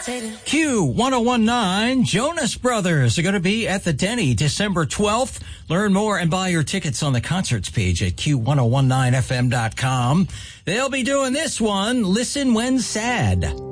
Q1019, Jonas Brothers are going to be at the Denny December 12th. Learn more and buy your tickets on the concerts page at Q1019FM.com. They'll be doing this one, Listen When Sad.